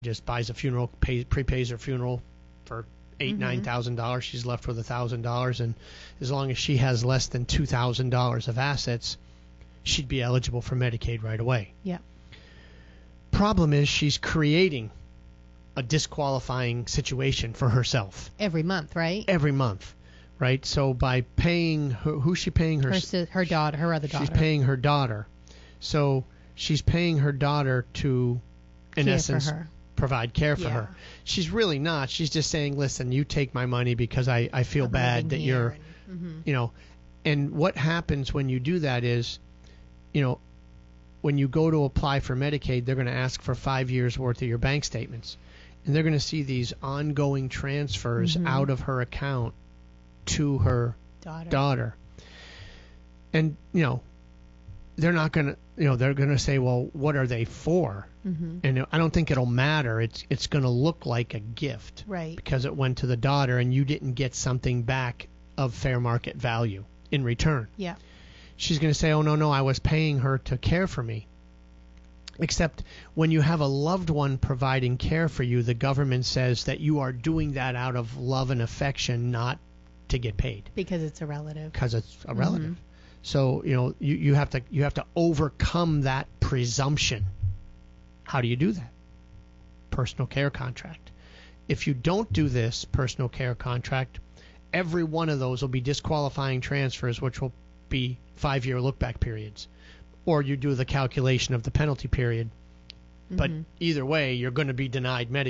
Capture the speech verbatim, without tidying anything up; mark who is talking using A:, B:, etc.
A: just buys a funeral, pay, prepays her funeral for eight,
B: Mm-hmm.
A: nine thousand dollars. She's left with a thousand dollars, and as long as she has less than two thousand dollars of assets, she'd be eligible for Medicaid right away.
B: Yeah.
A: Problem is, she's creating a disqualifying situation for herself
B: Every month, right?
A: every month, right? So by paying her, who's she paying? Her
B: Her si- her daughter, her other daughter.
A: She's paying her daughter. So she's paying her daughter to, in
B: Care
A: essence,
B: for her.
A: provide care for
B: Yeah.
A: her. She's really not. She's just saying, listen, you take my money because I, I feel
B: I'm
A: bad
B: living
A: that
B: here
A: you're,
B: and- mhm.
A: you know. And what happens when you do that is, you know, when you go to apply for Medicaid, they're going to ask for five years worth of your bank statements. And they're going to see these ongoing transfers
B: Mhm.
A: out of her account to her
B: daughter.
A: daughter. And, you know, they're not going to, you know, they're going to say, well, what are they for?
B: Mm-hmm.
A: And I don't think it'll matter. It's it's going to look like a gift
B: Right.
A: because it went to the daughter and you didn't get something back of fair market value in return.
B: Yeah.
A: She's going to say, oh, no, no, I was paying her to care for me. Except when you have a loved one providing care for you, the government says that you are doing that out of love and affection, not to get paid,
B: Because it's a relative.
A: because it's a relative.
B: Mhm.
A: So, you know, you, you have to you have to overcome that presumption. How do you do that? Personal care contract. If you don't do this personal care contract, every one of those will be disqualifying transfers, which will be five-year look-back periods. Or you do the calculation of the penalty period. But
B: Mhm.
A: either way, you're going to be denied Medicaid.